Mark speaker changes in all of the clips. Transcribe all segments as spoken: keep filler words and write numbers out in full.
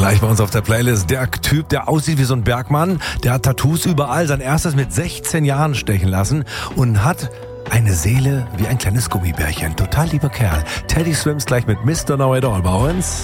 Speaker 1: Gleich bei uns auf der Playlist der Typ, der aussieht wie so ein Bergmann. Der hat Tattoos überall, sein erstes mit sechzehn Jahren stechen lassen und hat eine Seele wie ein kleines Gummibärchen. Total lieber Kerl. Teddy Swims gleich mit Mister Know It All bei uns.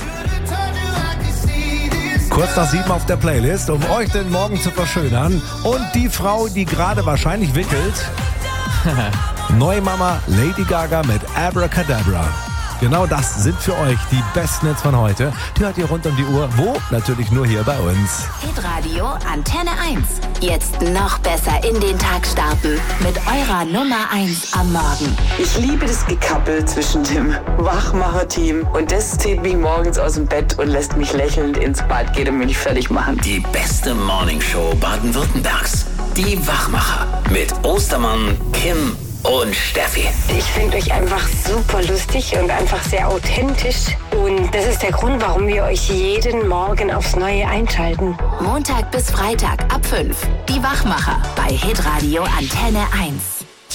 Speaker 1: Kurz nach sieben auf der Playlist, um euch den Morgen zu verschönern. Und die Frau, die gerade wahrscheinlich wickelt. Neue Mama Lady Gaga mit Abracadabra. Genau das sind für euch die besten Hits von heute. Die hört ihr rund um die Uhr. Wo? Natürlich nur hier bei uns.
Speaker 2: Hitradio Antenne eins. Jetzt noch besser in den Tag starten. Mit eurer Nummer eins am Morgen.
Speaker 3: Ich liebe das Gekappel zwischen dem Wachmacher-Team. Und das zieht mich morgens aus dem Bett und lässt mich lächelnd ins Bad gehen und mich fertig machen.
Speaker 4: Die beste Morningshow Baden-Württembergs. Die Wachmacher. Mit Ostermann, Kim und Steffi.
Speaker 5: Ich finde euch einfach super lustig und einfach sehr authentisch. Und das ist der Grund, warum wir euch jeden Morgen aufs Neue einschalten.
Speaker 2: Montag bis Freitag ab fünf. Die Wachmacher bei Hitradio Antenne eins.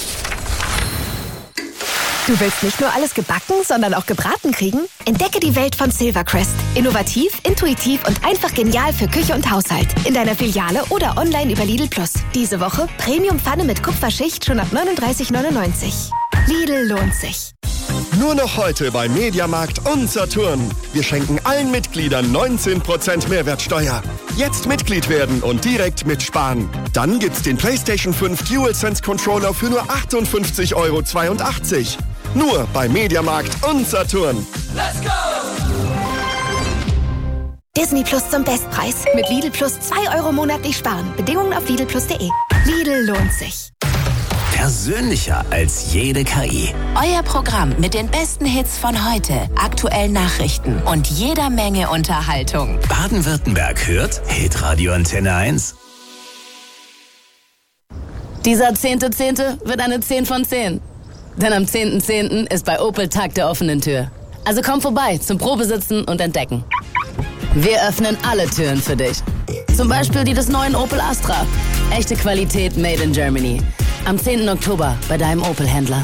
Speaker 6: Du willst nicht nur alles gebacken, sondern auch gebraten kriegen? Entdecke die Welt von Silvercrest. Innovativ, intuitiv und einfach genial für Küche und Haushalt. In deiner Filiale oder online über Lidl Plus. Diese Woche Premium-Pfanne mit Kupferschicht schon ab neununddreißig neunundneunzig. Lidl lohnt sich.
Speaker 7: Nur noch heute bei Mediamarkt und Saturn. Wir schenken allen Mitgliedern neunzehn Prozent Mehrwertsteuer. Jetzt Mitglied werden und direkt mitsparen. Dann gibt's den PlayStation fünf DualSense Controller für nur achtundfünfzig Euro zweiundachtzig. Nur bei Mediamarkt und Saturn.
Speaker 8: Let's go!
Speaker 6: Disney Plus zum Bestpreis. Mit Lidl Plus zwei Euro monatlich sparen. Bedingungen auf lidl plus punkt de. Lidl lohnt sich.
Speaker 4: Persönlicher als jede K I.
Speaker 2: Euer Programm mit den besten Hits von heute, aktuellen Nachrichten und jeder Menge Unterhaltung.
Speaker 4: Baden-Württemberg hört Hitradio Antenne eins.
Speaker 9: Dieser zehnte Zehnte wird eine zehn von zehn. Denn am zehnten Zehnten ist bei Opel Tag der offenen Tür. Also komm vorbei zum Probesitzen und Entdecken. Wir öffnen alle Türen für dich. Zum Beispiel die des neuen Opel Astra. Echte Qualität made in Germany. Am zehnten Oktober bei deinem Opel-Händler.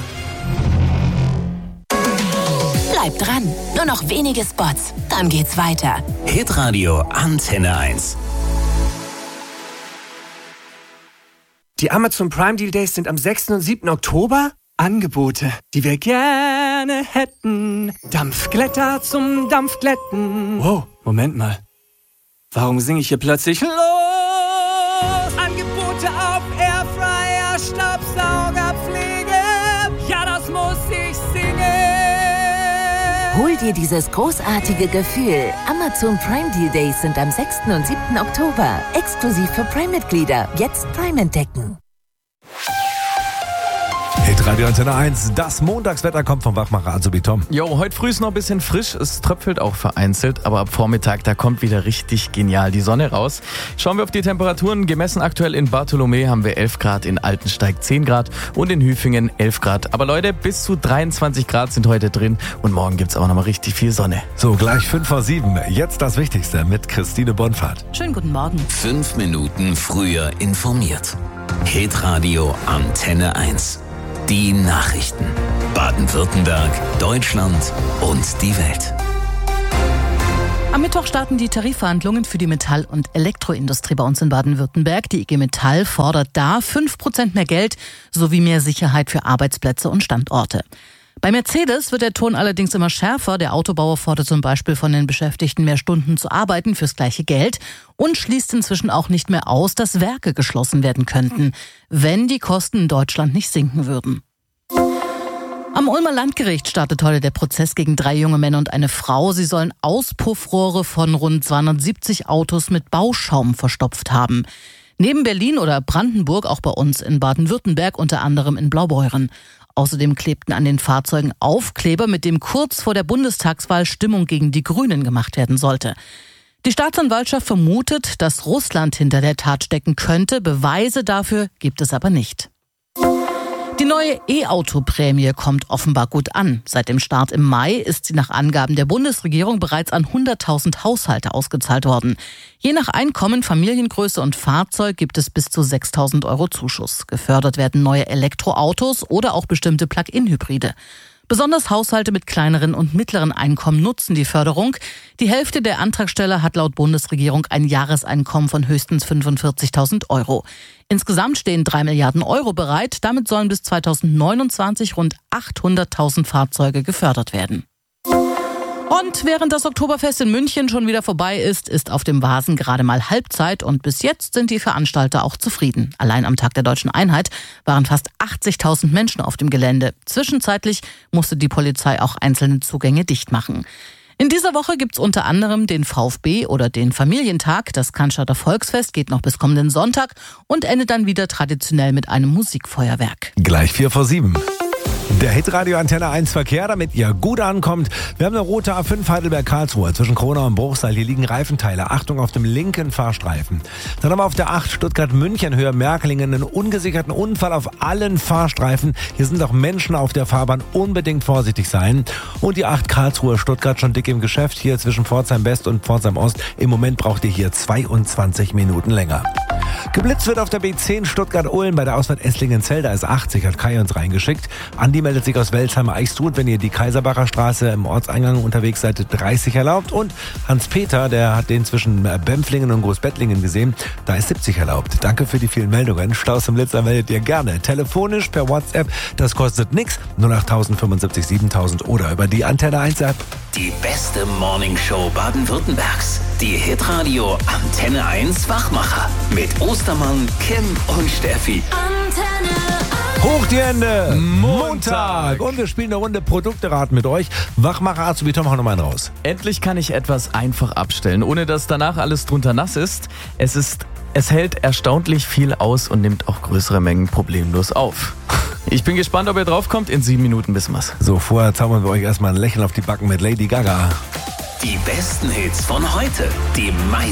Speaker 2: Bleib dran. Nur noch wenige Spots. Dann geht's weiter.
Speaker 4: Hitradio Antenne eins.
Speaker 10: Die Amazon Prime Deal Days sind am sechsten und siebten Oktober. Angebote, die wir gerne hätten. Dampfglätter zum Dampfglätten. Wow, Moment mal. Warum singe ich hier plötzlich los? Angebote auf Airfryer, Staubsaugerpflege. Ja, das muss ich singen.
Speaker 2: Hol dir dieses großartige Gefühl. Amazon Prime Deal Days sind am sechsten und siebten Oktober. Exklusiv für Prime-Mitglieder. Jetzt Prime entdecken.
Speaker 1: Hitradio Antenne eins, das Montagswetter kommt vom Wachmacher Azubi Tom.
Speaker 11: Jo, heute früh ist noch ein bisschen frisch, es tröpfelt auch vereinzelt, aber ab Vormittag, da kommt wieder richtig genial die Sonne raus. Schauen wir auf die Temperaturen, gemessen aktuell in Bartholomä haben wir elf Grad, in Altensteig zehn Grad und in Hüfingen elf Grad. Aber Leute, bis zu dreiundzwanzig Grad sind heute drin und morgen gibt's auch noch mal richtig viel Sonne.
Speaker 1: So, gleich fünf vor sieben, jetzt das Wichtigste mit Christine Bonfahrt.
Speaker 2: Schönen guten Morgen.
Speaker 4: Fünf Minuten früher informiert. Hitradio Antenne eins. Die Nachrichten. Baden-Württemberg, Deutschland und die Welt.
Speaker 12: Am Mittwoch starten die Tarifverhandlungen für die Metall- und Elektroindustrie bei uns in Baden-Württemberg. Die I G Metall fordert da fünf Prozent mehr Geld sowie mehr Sicherheit für Arbeitsplätze und Standorte. Bei Mercedes wird der Ton allerdings immer schärfer. Der Autobauer fordert zum Beispiel von den Beschäftigten mehr Stunden zu arbeiten fürs gleiche Geld und schließt inzwischen auch nicht mehr aus, dass Werke geschlossen werden könnten, wenn die Kosten in Deutschland nicht sinken würden. Am Ulmer Landgericht startet heute der Prozess gegen drei junge Männer und eine Frau. Sie sollen Auspuffrohre von rund zweihundertsiebzig Autos mit Bauschaum verstopft haben. Neben Berlin oder Brandenburg auch bei uns in Baden-Württemberg, unter anderem in Blaubeuren. Außerdem klebten an den Fahrzeugen Aufkleber, mit dem kurz vor der Bundestagswahl Stimmung gegen die Grünen gemacht werden sollte. Die Staatsanwaltschaft vermutet, dass Russland hinter der Tat stecken könnte. Beweise dafür gibt es aber nicht. Die neue E-Auto-Prämie kommt offenbar gut an. Seit dem Start im Mai ist sie nach Angaben der Bundesregierung bereits an hunderttausend Haushalte ausgezahlt worden. Je nach Einkommen, Familiengröße und Fahrzeug gibt es bis zu sechstausend Euro Zuschuss. Gefördert werden neue Elektroautos oder auch bestimmte Plug-in-Hybride. Besonders Haushalte mit kleineren und mittleren Einkommen nutzen die Förderung. Die Hälfte der Antragsteller hat laut Bundesregierung ein Jahreseinkommen von höchstens fünfundvierzigtausend Euro. Insgesamt stehen drei Milliarden Euro bereit. Damit sollen bis zweitausendneunundzwanzig rund achthunderttausend Fahrzeuge gefördert werden. Und während das Oktoberfest in München schon wieder vorbei ist, ist auf dem Vasen gerade mal Halbzeit und bis jetzt sind die Veranstalter auch zufrieden. Allein am Tag der Deutschen Einheit waren fast achtzigtausend Menschen auf dem Gelände. Zwischenzeitlich musste die Polizei auch einzelne Zugänge dicht machen. In dieser Woche gibt's unter anderem den VfB oder den Familientag. Das Cannstatter Volksfest geht noch bis kommenden Sonntag und endet dann wieder traditionell mit einem Musikfeuerwerk.
Speaker 1: Gleich vier vor sieben. Der Hitradio Antenne eins Verkehr, damit ihr gut ankommt. Wir haben eine rote A fünf Heidelberg-Karlsruhe zwischen Kronau und Bruchsal. Hier liegen Reifenteile. Achtung auf dem linken Fahrstreifen. Dann haben wir auf der acht Stuttgart-München Höhe Merkelingen einen ungesicherten Unfall auf allen Fahrstreifen. Hier sind auch Menschen auf der Fahrbahn. Unbedingt vorsichtig sein. Und die acht Karlsruhe-Stuttgart schon dick im Geschäft. Hier zwischen Pforzheim-West und Pforzheim-Ost. Im Moment braucht ihr hier zweiundzwanzig Minuten länger. Geblitzt wird auf der B zehn Stuttgart-Ulm bei der Ausfahrt Esslingen-Zell. Da ist achtzig, hat Kai uns reingeschickt. Andi meldet sich aus Welsheimer-Eichsrud, wenn ihr die Kaiserbacher Straße im Ortseingang unterwegs seid, dreißig erlaubt. Und Hans-Peter, der hat den zwischen Bempflingen und Großbettlingen gesehen, da ist siebzig erlaubt. Danke für die vielen Meldungen. Staus im Blitzer meldet ihr gerne. Telefonisch per WhatsApp, das kostet nichts. null acht null null fünfundsiebzig siebentausend oder über die Antenne eins App.
Speaker 4: Die beste Morningshow Baden-Württembergs. Die Hitradio Antenne eins Wachmacher. Mit Ostermann, Kim und Steffi.
Speaker 1: Antenne Hoch die Hände! Montag! Und wir spielen eine Runde Produkte raten mit euch. Wachmacher Azubi Tom, hau noch mal einen raus.
Speaker 11: Endlich kann ich etwas einfach abstellen, ohne dass danach alles drunter nass ist. Es ist, es hält erstaunlich viel aus und nimmt auch größere Mengen problemlos auf. Ich bin gespannt, ob ihr draufkommt. In sieben Minuten wissen wir's.
Speaker 1: So, vorher zaubern wir euch erstmal ein Lächeln auf die Backen mit Lady Gaga.
Speaker 4: Die besten Hits von heute. Die meisten